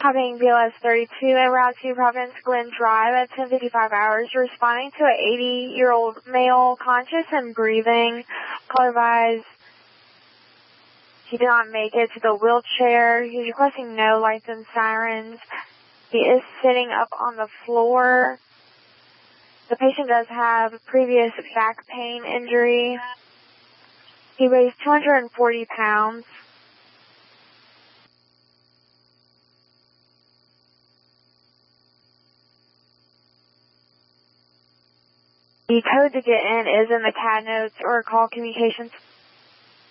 Copying BLS 32 at Route 2 Providence Glen Drive at 10:55 hours, responding to an 80-year-old male conscious and breathing. Call advised he did not make it to the wheelchair. He's requesting no lights and sirens. He is sitting up on the floor. The patient does have previous back pain injury. He weighs 240 pounds. The code to get in is in the CAD notes or call communications